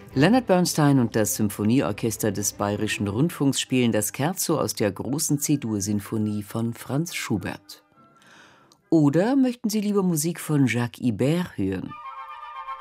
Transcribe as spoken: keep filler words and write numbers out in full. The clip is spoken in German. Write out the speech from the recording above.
Leonard Bernstein und das Symphonieorchester des Bayerischen Rundfunks spielen das Scherzo aus der großen C-Dur-Sinfonie von Franz Schubert. Oder möchten Sie lieber Musik von Jacques Ibert hören?